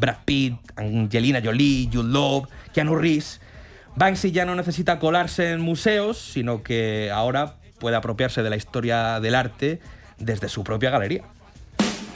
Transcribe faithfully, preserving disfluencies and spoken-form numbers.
Brad Pitt, Angelina Jolie, Jude Law, Keanu Reeves, Banksy ya no necesita colarse en museos, sino que ahora puede apropiarse de la historia del arte desde su propia galería.